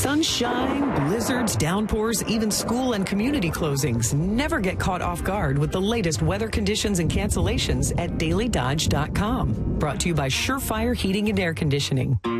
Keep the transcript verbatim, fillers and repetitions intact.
Sunshine, blizzards, downpours, even school and community closings. Never get caught off guard with the latest weather conditions and cancellations at daily dodge dot com. Brought to you by Surefire Heating and Air Conditioning.